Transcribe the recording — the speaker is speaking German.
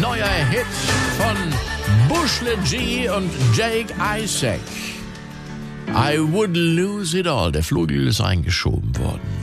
neuer Hit von Bushle G und Jake Isaac. I would lose it all. Der Flugel ist eingeschoben worden.